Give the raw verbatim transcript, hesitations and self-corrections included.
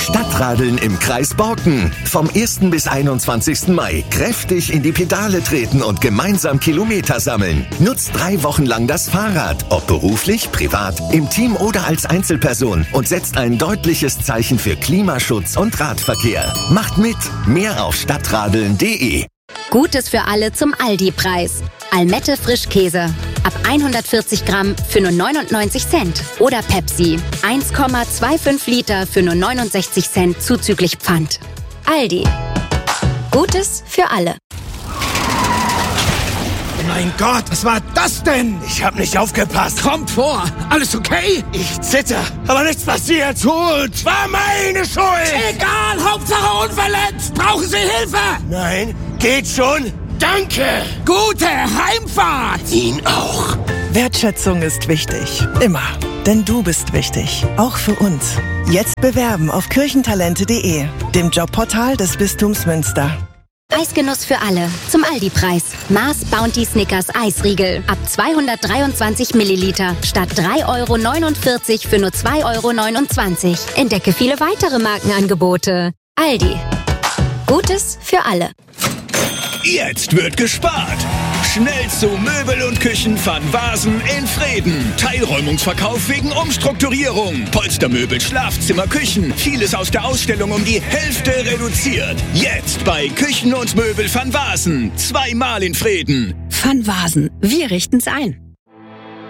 Stadtradeln im Kreis Borken. Vom ersten bis einundzwanzigsten Mai kräftig in die Pedale treten und gemeinsam Kilometer sammeln. Nutzt drei Wochen lang das Fahrrad, ob beruflich, privat, im Team oder als Einzelperson und setzt ein deutliches Zeichen für Klimaschutz und Radverkehr. Macht mit. Mehr auf stadtradeln punkt de. Gutes für alle zum Aldi-Preis. Almette Frischkäse. Ab hundertvierzig Gramm für nur neunundneunzig Cent. Oder Pepsi. eins Komma fünfundzwanzig Liter für nur neunundsechzig Cent zuzüglich Pfand. Aldi. Gutes für alle. Mein Gott, was war das denn? Ich hab nicht aufgepasst. Kommt vor. Alles okay? Ich zitter, aber nichts passiert. Gut. War meine Schuld. Egal, Hauptsache unverletzt. Brauchen Sie Hilfe? Nein, geht schon. Danke. Gute Heimfahrt. Ihnen auch. Wertschätzung ist wichtig. Immer. Denn du bist wichtig. Auch für uns. Jetzt bewerben auf kirchentalente punkt de, dem Jobportal des Bistums Münster. Eisgenuss für alle. Zum Aldi-Preis. Mars Bounty Snickers Eisriegel. Ab zweihundertdreiundzwanzig Milliliter. Statt drei Euro neunundvierzig für nur zwei Euro neunundzwanzig. Entdecke viele weitere Markenangebote. Aldi. Gutes für alle. Jetzt wird gespart. Schnell zu Möbel und Küchen van Waasen in Vreden. Teilräumungsverkauf wegen Umstrukturierung. Polstermöbel, Schlafzimmer, Küchen. Vieles aus der Ausstellung um die Hälfte reduziert. Jetzt bei Küchen und Möbel van Waasen. Zweimal in Vreden. Van Waasen. Wir richten's ein.